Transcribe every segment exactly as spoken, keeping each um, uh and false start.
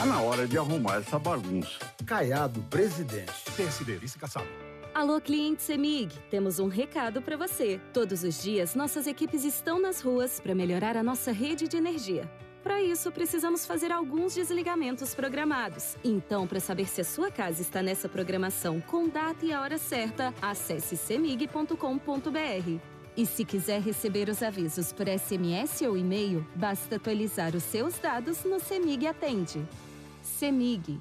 na hora de arrumar essa bagunça. Caiado, presidente. P S D, vice Kassab. Alô, cliente CEMIG, temos um recado para você. Todos os dias, nossas equipes estão nas ruas para melhorar a nossa rede de energia. Para isso, precisamos fazer alguns desligamentos programados. Então, para saber se a sua casa está nessa programação com data e a hora certa, acesse cemig ponto com ponto br. E se quiser receber os avisos por S M S ou e-mail, basta atualizar os seus dados no CEMIG Atende. CEMIG.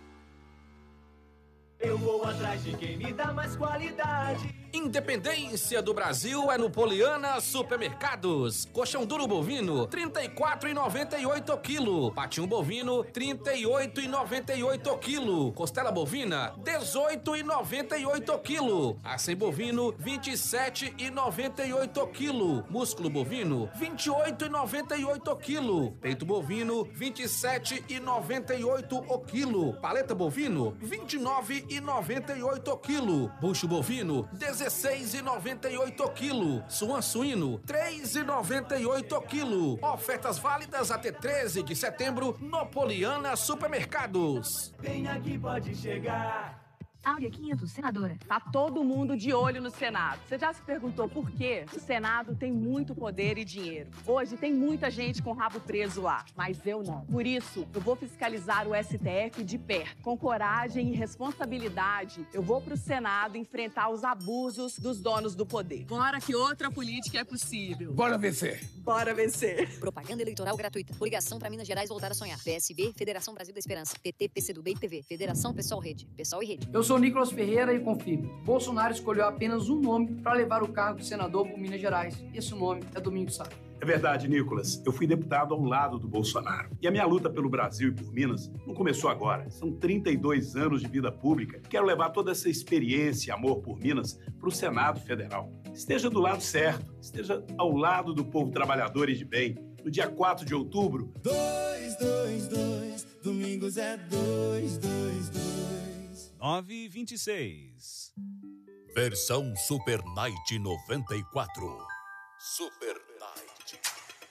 Eu vou atrás de quem me dá mais qualidade. Independência do Brasil é no Poliana Supermercados. Colchão duro bovino, trinta e quatro reais e noventa e oito quilo. Patinho bovino, trinta e oito reais e noventa e oito quilo. Costela bovina, dezoito reais e noventa e oito quilo. Acém bovino, vinte e sete reais e noventa e oito quilo. Músculo bovino, vinte e oito reais e noventa e oito quilo. Peito bovino, vinte e sete reais e noventa e oito o quilo. Paleta bovino, vinte e nove reais e noventa e oito quilo. Bucho bovino, dezesseis reais e noventa e oito quilo. Suan suíno, três reais e noventa e oito quilo. Ofertas válidas até treze de setembro no Poliana Supermercados. Vem aqui, pode chegar. Áurea Quinto, senadora. Tá todo mundo de olho no Senado. Você já se perguntou por quê? O Senado tem muito poder e dinheiro. Hoje tem muita gente com o rabo preso lá, mas eu não. Por isso, eu vou fiscalizar o S T F de perto. Com coragem e responsabilidade, eu vou pro Senado enfrentar os abusos dos donos do poder. Bora que outra política é possível. Bora vencer. Bora vencer. Propaganda eleitoral gratuita. Coligação para Minas Gerais voltar a sonhar. P S B, Federação Brasil da Esperança. P T, PCdoB e P V. Federação Pessoal Rede. Pessoal e Rede. Eu sou Nicolas Ferreira e confirmo. Bolsonaro escolheu apenas um nome para levar o cargo de senador por Minas Gerais. Esse nome é Domingos Sá. É verdade, Nicolas. Eu fui deputado ao lado do Bolsonaro. E a minha luta pelo Brasil e por Minas não começou agora. São trinta e dois anos de vida pública. Quero levar toda essa experiência e amor por Minas para o Senado Federal. Esteja do lado certo. Esteja ao lado do povo trabalhador e de bem. No dia quatro de outubro... dois, dois, dois, Domingos é dois, dois, dois. nove e vinte e seis. Versão Super Night noventa e quatro. Super Night.